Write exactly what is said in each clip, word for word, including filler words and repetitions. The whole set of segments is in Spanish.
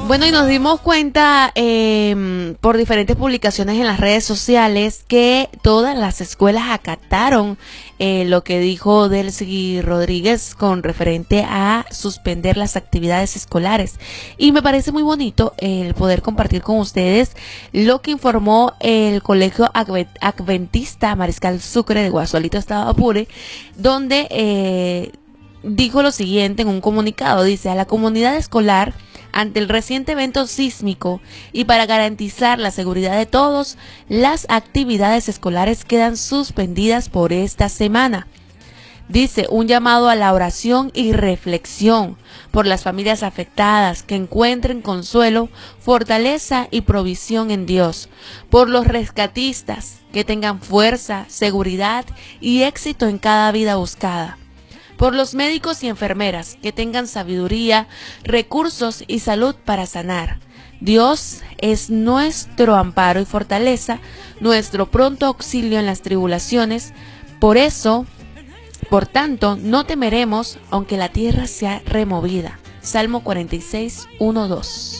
Bueno, y nos dimos cuenta eh, por diferentes publicaciones en las redes sociales que todas las escuelas acataron eh, lo que dijo Delcy Rodríguez con referente a suspender las actividades escolares. Y me parece muy bonito el poder compartir con ustedes lo que informó el Colegio Adventista Mariscal Sucre de Guasolito, Estado Apure, donde eh, dijo lo siguiente en un comunicado. Dice: a la comunidad escolar, ante el reciente evento sísmico y para garantizar la seguridad de todos, las actividades escolares quedan suspendidas por esta semana. Dice: un llamado a la oración y reflexión por las familias afectadas, que encuentren consuelo, fortaleza y provisión en Dios. Por los rescatistas, que tengan fuerza, seguridad y éxito en cada vida buscada. Por los médicos y enfermeras, que tengan sabiduría, recursos y salud para sanar. Dios es nuestro amparo y fortaleza, nuestro pronto auxilio en las tribulaciones. Por eso, por tanto, no temeremos aunque la tierra sea removida. Salmo cuarenta y seis, uno, dos.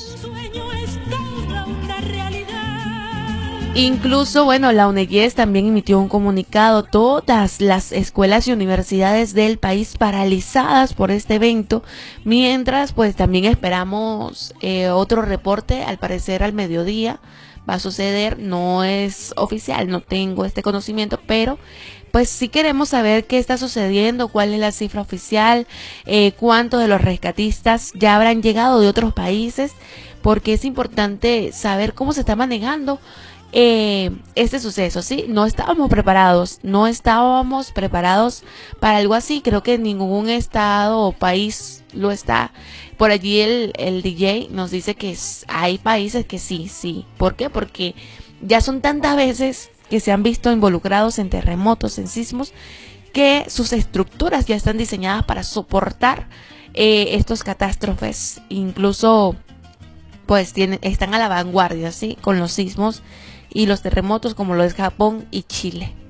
Incluso, bueno, la UNEYES también emitió un comunicado. Todas las escuelas y universidades del país paralizadas por este evento, mientras pues también esperamos eh, otro reporte, al parecer al mediodía va a suceder. No es oficial, no tengo este conocimiento, pero pues sí queremos saber qué está sucediendo, cuál es la cifra oficial, eh, cuántos de los rescatistas ya habrán llegado de otros países, porque es importante saber cómo se está manejando Eh, este suceso, ¿sí? No estábamos preparados, no estábamos preparados para algo así. Creo que ningún estado o país lo está. Por allí el, el D J nos dice que hay países que sí, sí. ¿Por qué? Porque ya son tantas veces que se han visto involucrados en terremotos, en sismos, que sus estructuras ya están diseñadas para soportar eh, estos catástrofes. Incluso pues tienen, están a la vanguardia, ¿sí? Con los sismos y los terremotos, como lo es Japón y Chile.